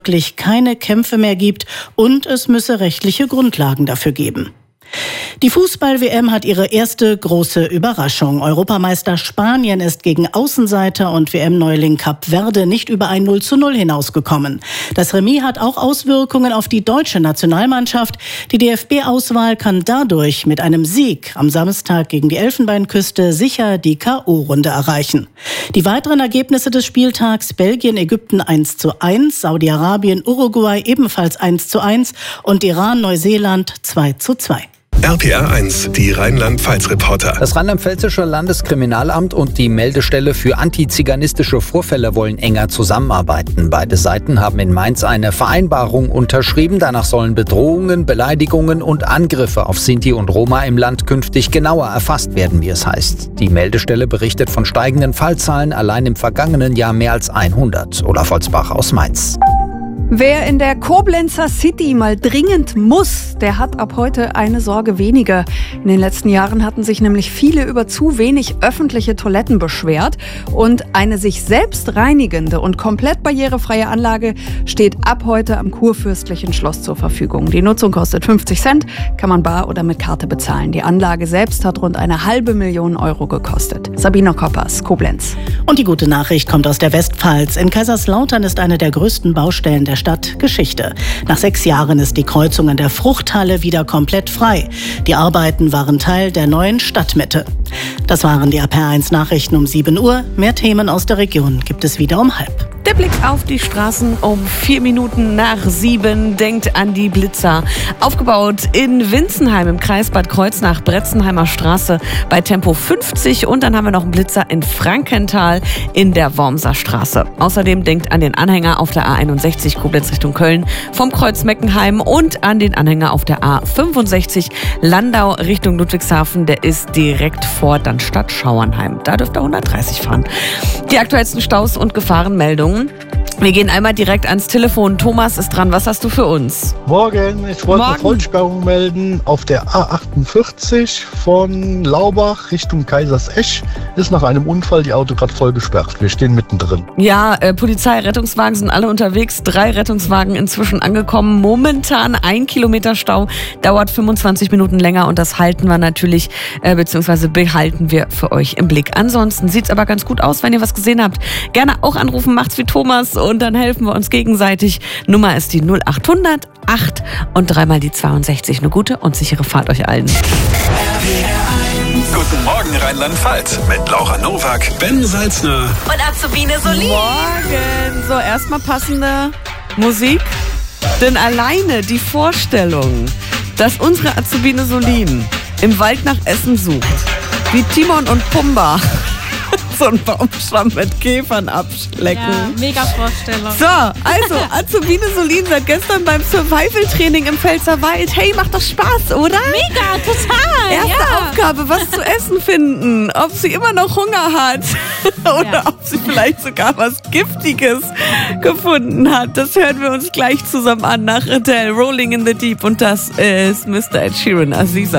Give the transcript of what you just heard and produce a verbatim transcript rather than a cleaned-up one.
wirklich keine Kämpfe mehr gibt und es müsse rechtliche Grundlagen dafür geben. Die Fußball-W M hat ihre erste große Überraschung. Europameister Spanien ist gegen Außenseiter und W M-Neuling Kap Verde nicht über ein null zu null hinausgekommen. Das Remis hat auch Auswirkungen auf die deutsche Nationalmannschaft. Die D F B-Auswahl kann dadurch mit einem Sieg am Samstag gegen die Elfenbeinküste sicher die K O-Runde erreichen. Die weiteren Ergebnisse des Spieltags: Belgien, Ägypten eins zu eins, Saudi-Arabien, Uruguay ebenfalls eins zu eins und Iran, Neuseeland zwei zu zwei. R P R eins, die Rheinland-Pfalz-Reporter. Das Rheinland-Pfälzische Landeskriminalamt und die Meldestelle für antiziganistische Vorfälle wollen enger zusammenarbeiten. Beide Seiten haben in Mainz eine Vereinbarung unterschrieben. Danach sollen Bedrohungen, Beleidigungen und Angriffe auf Sinti und Roma im Land künftig genauer erfasst werden, wie es heißt. Die Meldestelle berichtet von steigenden Fallzahlen, allein im vergangenen Jahr mehr als hundert. Olaf Holzbach aus Mainz. Wer in der Koblenzer City mal dringend muss, der hat ab heute eine Sorge weniger. In den letzten Jahren hatten sich nämlich viele über zu wenig öffentliche Toiletten beschwert. Und eine sich selbst reinigende und komplett barrierefreie Anlage steht ab heute am Kurfürstlichen Schloss zur Verfügung. Die Nutzung kostet fünfzig Cent, kann man bar oder mit Karte bezahlen. Die Anlage selbst hat rund eine halbe Million Euro gekostet. Sabine Koppers, Koblenz. Und die gute Nachricht kommt aus der Westpfalz. In Kaiserslautern ist eine der größten Baustellen der Stadt Geschichte. Nach sechs Jahren ist die Kreuzung in der Fruchthalle wieder komplett frei. Die Arbeiten waren Teil der neuen Stadtmitte. Das waren die R P R eins Nachrichten um sieben Uhr. Mehr Themen aus der Region gibt es wieder um halb. Der Blick auf die Straßen um vier Minuten nach sieben. Denkt an die Blitzer. Aufgebaut in Winzenheim im Kreis Bad Kreuznach, Bretzenheimer Straße bei Tempo fünfzig. Und dann haben wir noch einen Blitzer in Frankenthal in der Wormser Straße. Außerdem denkt an den Anhänger auf der A einundsechzig Koblenz Richtung Köln vom Kreuz Meckenheim und an den Anhänger auf der A fünfundsechzig Landau Richtung Ludwigshafen. Der ist direkt vor Dannstatt Schauernheim. Da dürft ihr hundertdreißig fahren. Die aktuellsten Staus und Gefahrenmeldungen. Wir gehen einmal direkt ans Telefon. Thomas ist dran. Was hast du für uns? Morgen. Ich wollte eine Vollsperrung melden. Auf der A achtundvierzig von Laubach Richtung Kaisersesch ist nach einem Unfall die Auto gerade voll gesperrt. Wir stehen mittendrin. Ja, äh, Polizei, Rettungswagen sind alle unterwegs. Drei Rettungswagen inzwischen angekommen. Momentan ein Kilometer Stau. Dauert fünfundzwanzig Minuten länger und das halten wir natürlich, äh, beziehungsweise behalten wir für euch im Blick. Ansonsten sieht es aber ganz gut aus, wenn ihr was gesehen habt. Gerne auch anrufen, macht's wie Thomas und dann helfen wir uns gegenseitig. Nummer ist die null achthundert acht und dreimal die zweiundsechzig. Eine gute und sichere Fahrt euch allen. Guten Morgen Rheinland-Pfalz mit Laura Nowak, Ben Salzner und Azubine Solin. Morgen. So, erstmal passende Musik. Denn alleine die Vorstellung, dass unsere Azubine Solin im Wald nach Essen sucht, wie Timon und Pumba so einen Baumstamm mit Käfern abschlecken. Ja, mega Vorstellung. So, also Azubine Solin seit gestern beim Survival-Training im Pfälzerwald. Hey, macht doch Spaß, oder? Mega, total. Erste ja. Aufgabe, was zu essen finden. Ob sie immer noch Hunger hat oder Ja. ob sie vielleicht sogar was Giftiges gefunden hat. Das hören wir uns gleich zusammen an nach Adele, Rolling in the Deep. Und das ist Mister Ed Sheeran, Aziza.